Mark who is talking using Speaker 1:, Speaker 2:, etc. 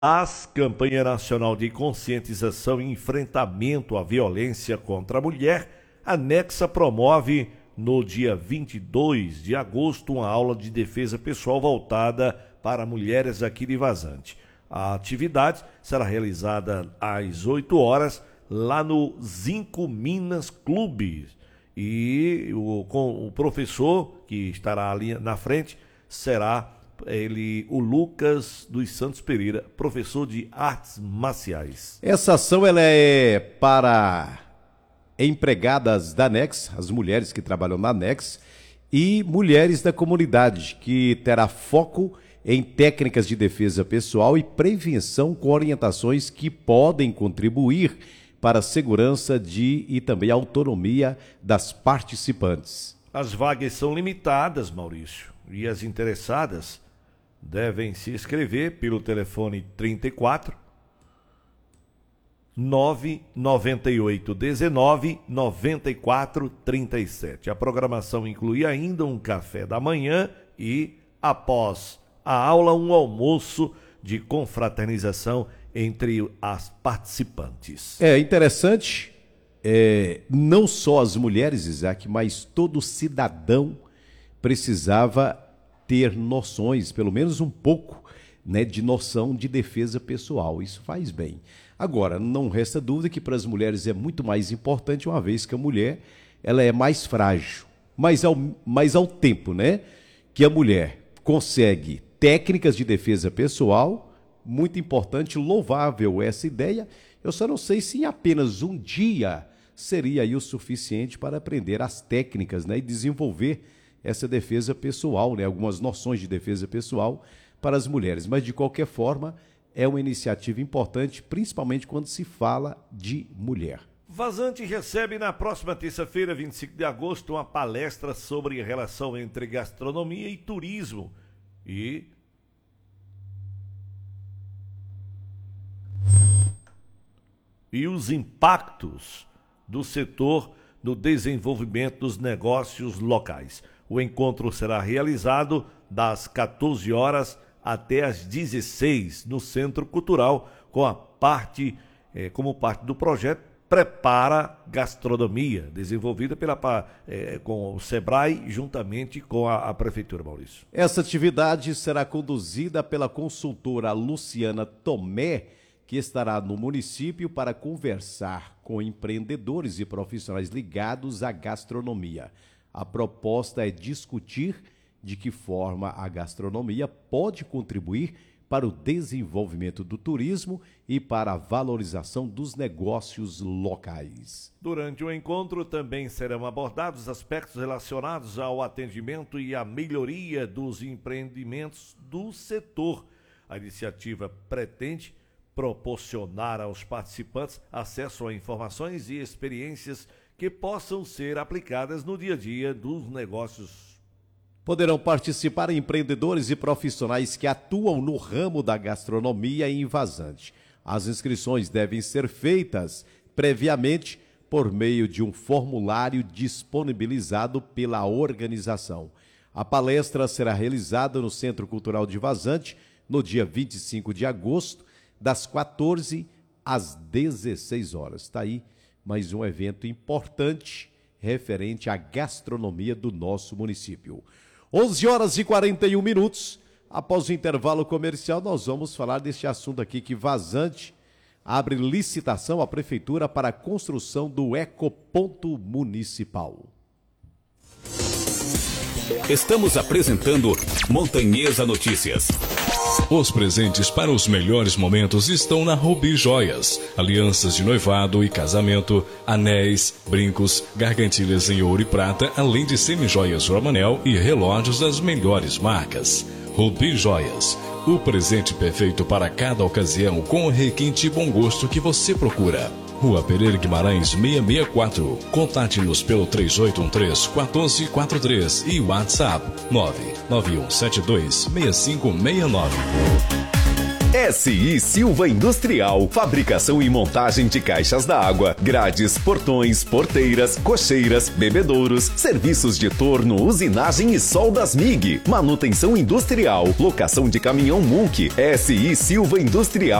Speaker 1: AS, Campanha Nacional de Conscientização e Enfrentamento à Violência contra a Mulher, Anexa promove no dia 22 de agosto uma aula de defesa pessoal voltada para mulheres aqui de Vazante. A atividade será realizada às 8 horas lá no Zinco Minas Clube. E com o professor que estará ali na frente será o Lucas dos Santos Pereira, professor de artes marciais.
Speaker 2: Essa ação ela é para empregadas da ANEX, as mulheres que trabalham na ANEX, e mulheres da comunidade, que terá foco em técnicas de defesa pessoal e prevenção com orientações que podem contribuir para a segurança e também a autonomia das participantes.
Speaker 1: As vagas são limitadas, Maurício, e as interessadas devem se inscrever pelo telefone 34 998 19 94 37. A programação inclui ainda um café da manhã e, após a aula, um almoço de confraternização entre as participantes.
Speaker 2: É interessante, não só as mulheres, Isaac, mas todo cidadão precisava ter noções, pelo menos um pouco, né, de noção de defesa pessoal. Isso faz bem. Agora, não resta dúvida que para as mulheres é muito mais importante, uma vez que a mulher ela é mais frágil. Mas ao tempo, né, que a mulher consegue técnicas de defesa pessoal, muito importante, louvável essa ideia. Eu só não sei se em apenas um dia seria aí o suficiente para aprender as técnicas, né, e desenvolver essa defesa pessoal, né, algumas noções de defesa pessoal para as mulheres. Mas, de qualquer forma, é uma iniciativa importante, principalmente quando se fala de mulher.
Speaker 1: Vazante recebe na próxima terça-feira, 25 de agosto, uma palestra sobre a relação entre gastronomia e turismo e os impactos do setor no desenvolvimento dos negócios locais. O encontro será realizado das 14 horas até às 16 no Centro Cultural, como parte do projeto Prepara Gastronomia, desenvolvida com o Sebrae juntamente com a Prefeitura, Maurício.
Speaker 2: Essa atividade será conduzida pela consultora Luciana Tomé, que estará no município para conversar com empreendedores e profissionais ligados à gastronomia. A proposta é discutir de que forma a gastronomia pode contribuir para o desenvolvimento do turismo e para a valorização dos negócios locais.
Speaker 1: Durante o encontro também serão abordados aspectos relacionados ao atendimento e à melhoria dos empreendimentos do setor. A iniciativa pretende proporcionar aos participantes acesso a informações e experiências que possam ser aplicadas no dia a dia dos negócios.
Speaker 2: Poderão participar empreendedores e profissionais que atuam no ramo da gastronomia em Vazante. As inscrições devem ser feitas previamente por meio de um formulário disponibilizado pela organização. A palestra será realizada no Centro Cultural de Vazante no dia 25 de agosto, das 14 às 16 horas. Está aí mais um evento importante referente à gastronomia do nosso município. 11 horas e 41 minutos. Após o intervalo comercial, nós vamos falar deste assunto aqui, que Vazante abre licitação à Prefeitura para a construção do Ecoponto Municipal.
Speaker 3: Estamos apresentando Montanhesa Notícias.
Speaker 4: Os presentes para os melhores momentos estão na Rubi Joias. Alianças de noivado e casamento, anéis, brincos, gargantilhas em ouro e prata, além de semijoias Romanel e relógios das melhores marcas. Rubi Joias, o presente perfeito para cada ocasião, com o requinte e bom gosto que você procura. Rua Pereira Guimarães 664. Contate-nos pelo 3813-1443 e WhatsApp 99172-6569.
Speaker 5: SI Silva Industrial, fabricação e montagem de caixas d'água, grades, portões, porteiras, cocheiras, bebedouros, serviços de torno, usinagem e soldas MIG, manutenção industrial, locação de caminhão Munk. SI Silva Industrial.